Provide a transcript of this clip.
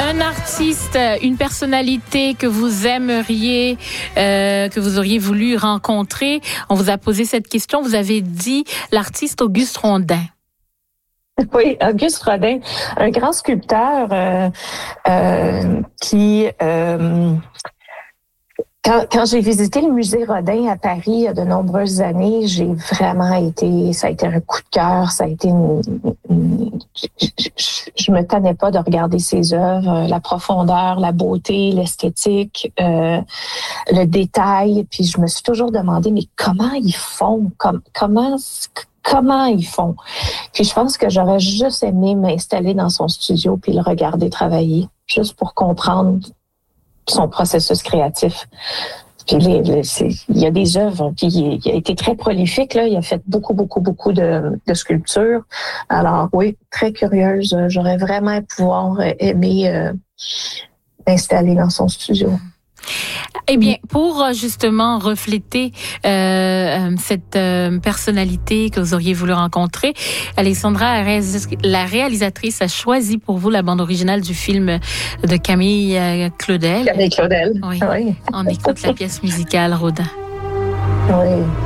Un artiste, une personnalité que vous aimeriez, que vous auriez voulu rencontrer. On vous a posé cette question. Vous avez dit l'artiste Auguste Rodin. Oui, Auguste Rodin, un grand sculpteur qui... Quand j'ai visité le musée Rodin à Paris il y a de nombreuses années, ça a été un coup de cœur, ça a été je me tannais pas de regarder ses œuvres, la profondeur, la beauté, l'esthétique, le détail, puis je me suis toujours demandé, mais comment ils font, comment ils font? Puis je pense que j'aurais juste aimé m'installer dans son studio puis le regarder travailler, juste pour comprendre son processus créatif. Puis il y a des œuvres, puis il a été très prolifique, là. Il a fait beaucoup de sculptures. Alors oui, très curieuse. J'aurais vraiment aimé m'installer dans son studio. Eh bien, pour justement refléter cette personnalité que vous auriez voulu rencontrer, Alessandra, la réalisatrice, a choisi pour vous la bande originale du film de Camille Claudel. Camille Claudel. Oui. On écoute la pièce musicale Rodin. Oui.